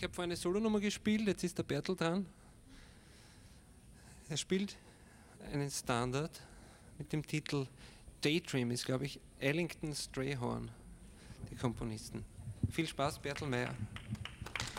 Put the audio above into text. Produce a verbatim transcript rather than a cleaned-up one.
Ich habe vorhin eine Solonummer gespielt, jetzt ist der Bertel dran. Er spielt einen Standard mit dem Titel Daydream, ist glaube ich Ellington Strayhorn, die Komponisten. Viel Spaß, Bertel Meyer.